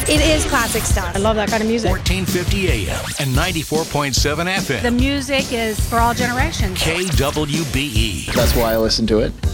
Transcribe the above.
It is classic stuff. I love that kind of music. 1450 AM and 94.7 FM. The music is for all generations. KWBE. That's why I listen to it.